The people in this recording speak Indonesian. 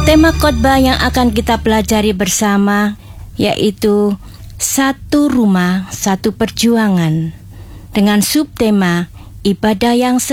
Tema khotbah yang akan kita pelajari bersama yaitu Satu Rumah, Satu Perjuangan dengan subtema ibadah yang